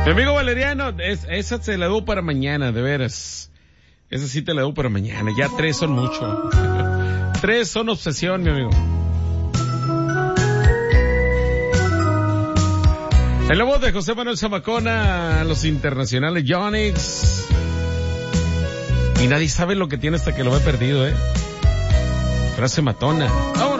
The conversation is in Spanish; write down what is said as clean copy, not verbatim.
Mi amigo Valeriano, esa se la debo para mañana, de veras. Esa sí te la debo para mañana. Ya 3 son mucho. 3 son obsesión, mi amigo. En la voz de José Manuel Zamacona, los internacionales Yonix. Y nadie sabe lo que tiene hasta que lo ve perdido, Frase matona. ¡Vámonos!